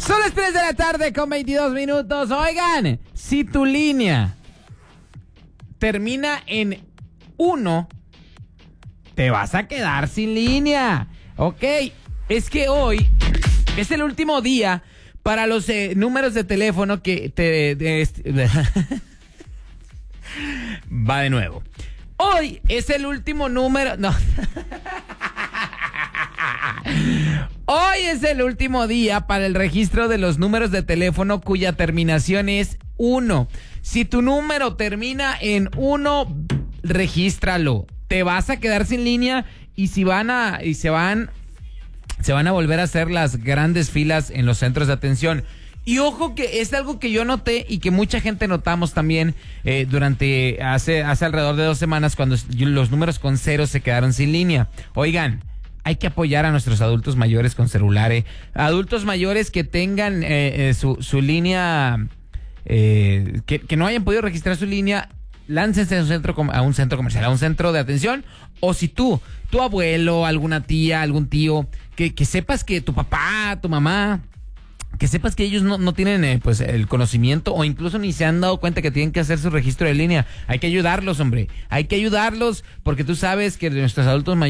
Son las 3 de la tarde con 22 minutos. Oigan, si tu línea termina en 1, te vas a quedar sin línea. Ok, es que hoy es el último día para los números de teléfono que Va de nuevo. Hoy es el último número... No. Hoy es el último día para el registro de los números de teléfono cuya terminación es 1. Si tu número termina en 1, regístralo. Te vas a quedar sin línea y se van a volver a hacer las grandes filas en los centros de atención. Y ojo que es algo que yo noté y que mucha gente notamos también durante hace alrededor de 2 semanas cuando los números con 0 se quedaron sin línea. Oigan, hay que apoyar a nuestros adultos mayores con celular. Adultos mayores que tengan su línea, que no hayan podido registrar su línea, láncense a un centro comercial, a un centro de atención. O si tu abuelo, alguna tía, algún tío, que sepas que tu papá, tu mamá, que sepas que ellos no tienen pues el conocimiento o incluso ni se han dado cuenta que tienen que hacer su registro de línea. Hay que ayudarlos, hombre. Hay que ayudarlos porque tú sabes que nuestros adultos mayores